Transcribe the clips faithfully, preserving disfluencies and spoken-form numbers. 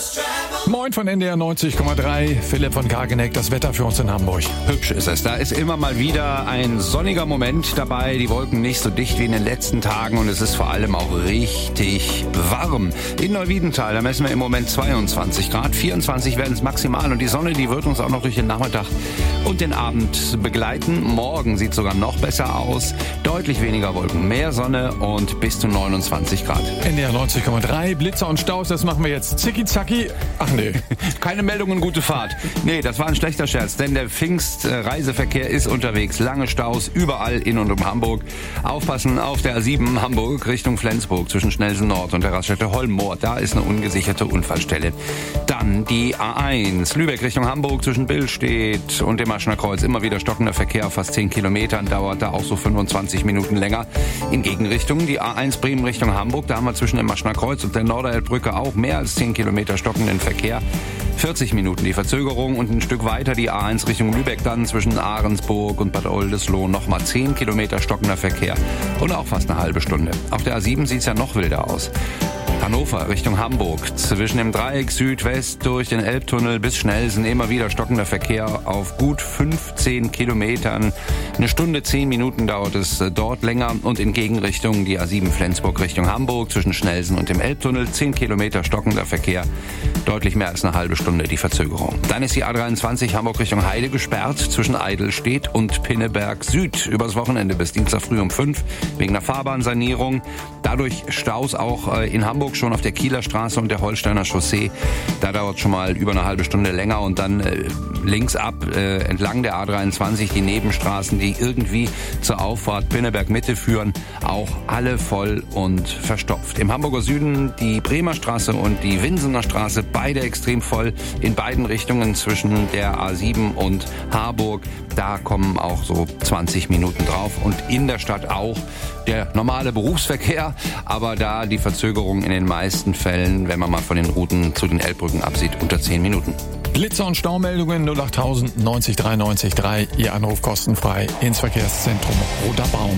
Moin von N D R neunzig Komma drei, Philipp von Kageneck, das Wetter für uns in Hamburg. Hübsch ist es. Da ist immer mal wieder ein sonniger Moment dabei, die Wolken nicht so dicht wie in den letzten Tagen und es ist vor allem auch richtig warm. In Neuwiedental, da messen wir im Moment zweiundzwanzig Grad, vierundzwanzig werden es maximal und die Sonne, die wird uns auch noch durch den Nachmittag und den Abend begleiten. Morgen sieht sogar noch besser aus, deutlich weniger Wolken, mehr Sonne und bis zu neunundzwanzig Grad. N D R neunzig Komma drei, Blitzer und Staus, das machen wir jetzt zicki-zacki. Ach nee. Keine Meldungen, gute Fahrt. Nee, das war ein schlechter Scherz, denn der Pfingst-Reiseverkehr ist unterwegs. Lange Staus überall in und um Hamburg. Aufpassen auf der A sieben Hamburg Richtung Flensburg zwischen Schnellsen Nord und der Raststätte Holmmoor. Da ist eine ungesicherte Unfallstelle. Dann die A eins Lübeck Richtung Hamburg zwischen Billstedt und dem Maschner Kreuz. Immer wieder stockender Verkehr auf fast zehn Kilometern. Dauert da auch so fünfundzwanzig Minuten länger. In Gegenrichtung die A eins Bremen Richtung Hamburg. Da haben wir zwischen dem Maschner Kreuz und der Norderelbbrücke auch mehr als zehn Kilometer stockenden Verkehr. vierzig Minuten die Verzögerung und ein Stück weiter die A eins Richtung Lübeck dann zwischen Ahrensburg und Bad Oldesloe nochmal zehn Kilometer stockender Verkehr und auch fast eine halbe Stunde. Auf der A sieben sieht's ja noch wilder aus. Hannover Richtung Hamburg, zwischen dem Dreieck Südwest durch den Elbtunnel bis Schnellsen immer wieder stockender Verkehr auf gut fünfzehn Kilometern. Eine Stunde, zehn Minuten dauert es dort länger und in Gegenrichtung die A sieben Flensburg Richtung Hamburg zwischen Schnellsen und dem Elbtunnel, zehn Kilometer stockender Verkehr, deutlich mehr als eine halbe Stunde die Verzögerung. Dann ist die A dreiundzwanzig Hamburg Richtung Heide gesperrt zwischen Eidelstedt und Pinneberg Süd übers Wochenende bis Dienstag früh um fünf wegen einer Fahrbahnsanierung. Dadurch Staus auch in Hamburg schon auf der Kieler Straße und der Holsteiner Chaussee. Da dauert schon mal über eine halbe Stunde länger und dann äh, links ab äh, entlang der A dreiundzwanzig die Nebenstraßen, die irgendwie zur Auffahrt Pinneberg Mitte führen, auch alle voll und verstopft. Im Hamburger Süden die Bremer Straße und die Winsener Straße, beide extrem voll in beiden Richtungen zwischen der A sieben und Harburg. Da kommen auch so zwanzig Minuten drauf und in der Stadt auch der normale Berufsverkehr, aber da die Verzögerung in den meisten Fällen, wenn man mal von den Routen zu den Elbbrücken absieht, unter zehn Minuten. Blitzer und Staumeldungen null acht tausend neunzig drei neunzig drei, Ihr Anruf kostenfrei ins Verkehrszentrum Roter Baum.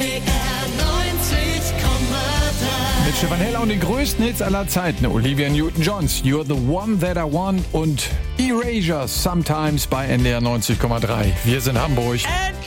Mit Stefan Heller und den größten Hits aller Zeiten, Olivia Newton-Johns, You're the One That I Want und Erasure, Sometimes bei N D R neunzig Komma drei. Wir sind Hamburg.